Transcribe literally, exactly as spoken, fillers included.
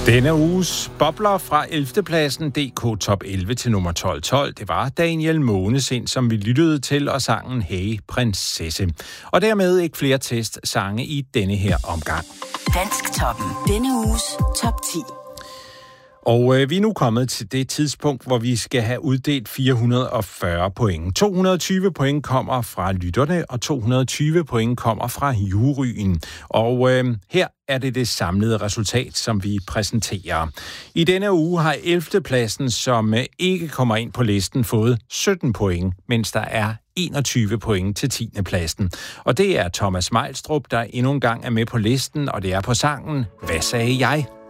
Denne uges bobler fra ellevte pladsen D K Top elleve til nummer tolv tolv, det var Daniel Månesind, som vi lyttede til, og sangen Hey Prinsesse. Og dermed ikke flere testsange i denne her omgang. Dansktoppen. Denne uges top ti. Og øh, vi er nu kommet til det tidspunkt, hvor vi skal have uddelt fire hundrede og fyrre point. to hundrede og tyve point kommer fra lytterne, og to hundrede og tyve point kommer fra juryen. Og øh, her er det det samlede resultat, som vi præsenterer. I denne uge har ellevte pladsen, som øh, ikke kommer ind på listen, fået sytten point, mens der er enogtyve point til tiende pladsen. Og det er Thomas Meilstrup, der endnu en gang er med på listen, og det er på sangen Hvad sagde jeg?